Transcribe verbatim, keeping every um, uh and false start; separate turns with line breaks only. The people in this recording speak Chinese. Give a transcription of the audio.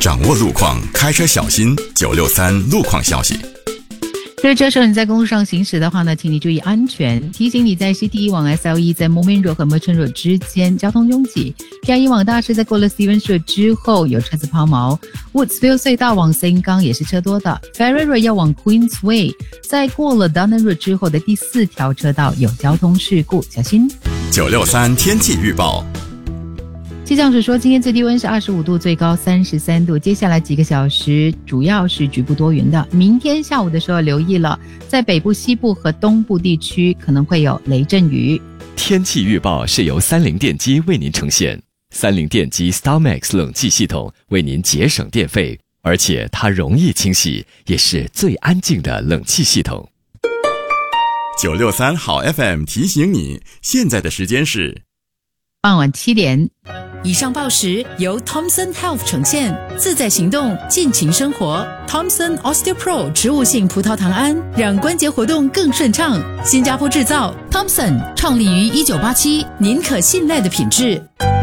掌握路况，开车小心。九六三路况消息。
这这时候你在公路上行驶的话呢，请你注意安全。提醒你在 C T 一 往 S L E 在 Moulmein Road 和 Merchant Road 之间交通拥挤。P I 一 往大师在过了 Stevens Road 之后有车子抛锚。Woodsville 隧道往 Sengkang 也是车多的。Ferry Road 要往 Queensway 在过了 Dunnan Road 之后的第四条车道有交通事故，小心。
九六三天气预报。
气象署说，今天最低温是二十五度，最高三十三度。接下来几个小时主要是局部多云的。明天下午的时候留意了，在北部、西部和东部地区可能会有雷阵雨。
天气预报是由三菱电机为您呈现。三菱电机 StarMax 冷气系统为您节省电费，而且它容易清洗，也是最安静的冷气系统。
九六三好 F M 提醒你，现在的时间是
傍晚七点。
以上报时由 Thomson Health 呈现，自在行动，尽情生活。Thomson OsteoPro 植物性葡萄糖胺，让关节活动更顺畅。新加坡制造 ，Thomson 创立于一九八七，您可信赖的品质。